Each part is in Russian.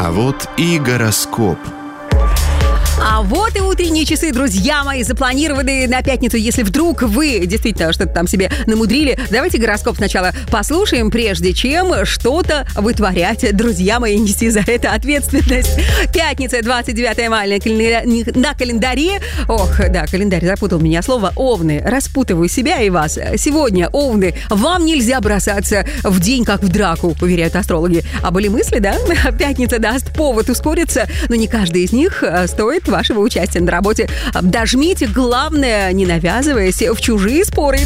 А вот и гороскоп. А вот и утренние часы, друзья мои, запланированы на пятницу. Если вдруг вы действительно что-то там себе намудрили, давайте гороскоп сначала послушаем, прежде чем что-то вытворять, друзья мои, нести за это ответственность. Пятница, 29 мая на календаре. Ох, да, календарь запутал меня. Слово «овны». Распутываю себя и вас. Сегодня, овны, вам нельзя бросаться в день, как в драку, уверяют астрологи. А были мысли, да? Пятница даст повод ускориться, но не каждый из них стоит вашего участия на работе. Дожмите, главное, не навязываясь в чужие споры.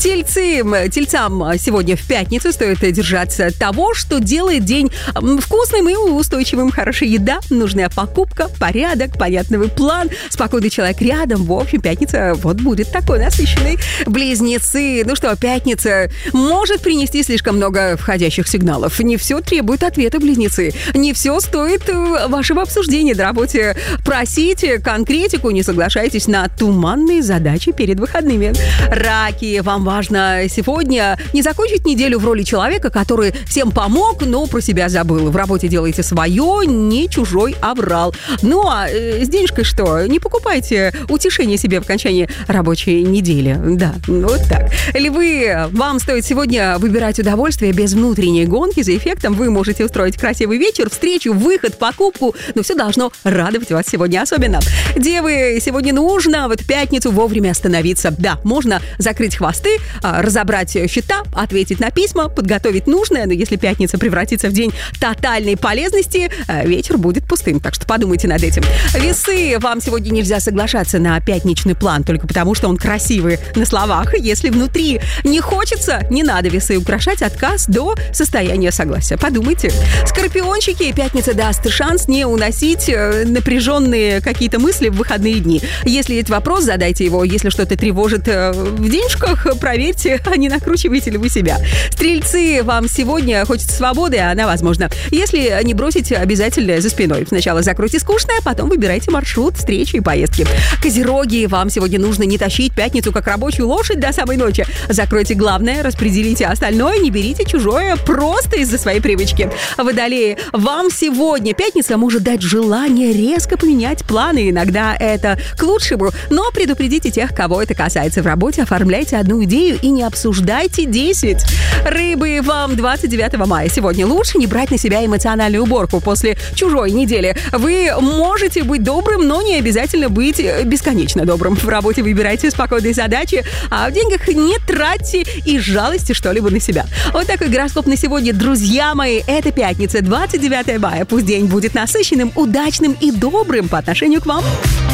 Тельцам сегодня в пятницу стоит держаться того, что делает день вкусным и устойчивым. Хорошая еда, нужная покупка, порядок, понятный план, спокойный человек рядом. В общем, пятница вот будет такой насыщенной. Близнецы. Ну что, пятница может принести слишком много входящих сигналов. Не все требует ответа, близнецы. Не все стоит вашего обсуждения на работе. Просите конкретику, не соглашайтесь на туманные задачи перед выходными. Раки, вам важно сегодня не закончить неделю в роли человека, который всем помог, но про себя забыл. В работе делайте свое, не чужой аврал. Ну а с денежкой что? Не покупайте утешение себе в окончании рабочей недели. Да, вот так. Львы, вам стоит сегодня выбирать удовольствие без внутренней гонки. За эффектом вы можете устроить красивый вечер, встречу, выход, покупку, но все должно радовать вас сегодня особенно. Девы, сегодня нужно в пятницу вовремя остановиться. Да, можно закрыть хвосты, разобрать счета, ответить на письма, подготовить нужное, но если пятница превратится в день тотальной полезности, вечер будет пустым, так что подумайте над этим. Весы, вам сегодня нельзя соглашаться на пятничный план только потому, что он красивый на словах. Если внутри не хочется, не надо весы украшать, отказ до состояния согласия. Подумайте. Скорпиончики, пятница даст шанс не уносить напряженные какие-то мысли в выходные дни. Если есть вопрос, задайте его. Если что-то тревожит в денежках, проверьте, не накручиваете ли вы себя. Стрельцы, вам сегодня хочется свободы, а она возможна. Если не бросите, обязательно за спиной. Сначала закройте скучное, потом выбирайте маршрут, встречи и поездки. Козероги, вам сегодня нужно не тащить пятницу как рабочую лошадь до самой ночи. Закройте главное, распределите остальное, не берите чужое просто из-за своей привычки. Водолеи, вам сегодня пятница может дать желание резко поменять планы. Иногда это к лучшему, но предупредите тех, кого это касается. В работе оформляйте одну идею и не обсуждайте 10. Рыбы, вам 29 мая сегодня лучше не брать на себя эмоциональную уборку после чужой недели. Вы можете быть добрым, но не обязательно быть бесконечно добрым. В работе выбирайте спокойные задачи, а в деньгах не тратьте из жалости что-либо на себя. Вот такой гороскоп на сегодня, друзья мои. Это пятница, 29 мая. Пусть день будет насыщенным, удачным и добрым по отношению к вам.